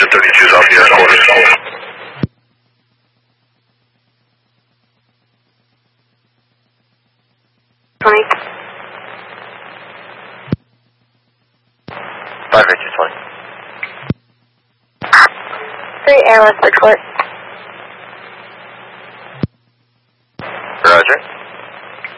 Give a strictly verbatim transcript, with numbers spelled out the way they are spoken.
Houston thirty-two Southwest quarters. twenty. five eight two twenty. three Airless Bridgeport. Roger.